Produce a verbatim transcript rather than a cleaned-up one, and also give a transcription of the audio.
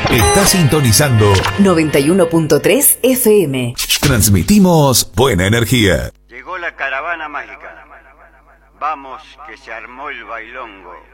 Está sintonizando noventa y uno punto tres F M. Transmitimos buena energía. Llegó la caravana mágica. Vamos, que se armó el bailongo.